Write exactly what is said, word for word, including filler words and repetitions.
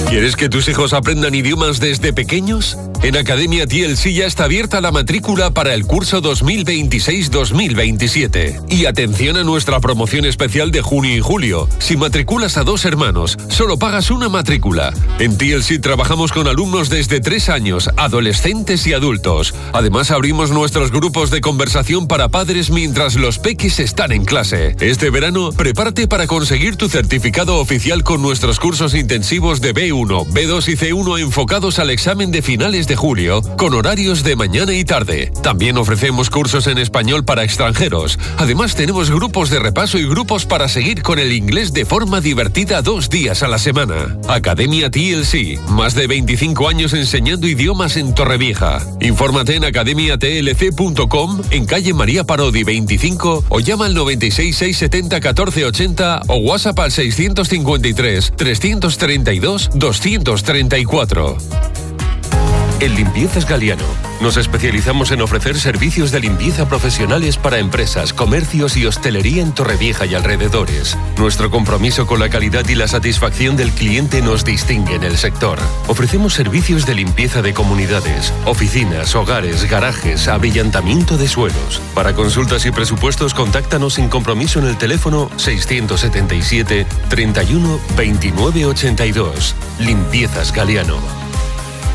¿Quieres que tus hijos aprendan idiomas desde pequeños? En Academia T L C ya está abierta la matrícula para el curso dos mil veintiséis dos mil veintisiete. Y atención a nuestra promoción especial de junio y julio. Si matriculas a dos hermanos, solo pagas una matrícula. En T L C trabajamos con alumnos desde tres años, adolescentes y adultos. Además, abrimos nuestros grupos de conversación para padres mientras los peques están en clase. Este verano, prepárate para conseguir tu certificado oficial con nuestros cursos intensivos de B uno, B dos y C uno enfocados al examen de finales de julio, con horarios de mañana y tarde. También ofrecemos cursos en español para extranjeros. Además, tenemos grupos de repaso y grupos para seguir con el inglés de forma divertida dos días a la semana. Academia T L C, más de veinticinco años enseñando idiomas en Torrevieja. Infórmate en academia t l c punto com, en calle María Parodi veinticinco, o llama al noventa y seis, seiscientos setenta, catorce ochenta o WhatsApp al seiscientos cincuenta y tres, trescientos treinta y dos, doscientos treinta y cuatro. En Limpiezas Galiano nos especializamos en ofrecer servicios de limpieza profesionales para empresas, comercios y hostelería en Torrevieja y alrededores. Nuestro compromiso con la calidad y la satisfacción del cliente nos distingue en el sector. Ofrecemos servicios de limpieza de comunidades, oficinas, hogares, garajes, abrillantamiento de suelos. Para consultas y presupuestos, contáctanos sin compromiso en el teléfono seiscientos setenta y siete, treinta y uno, veintinueve ochenta y dos. Limpiezas Galiano.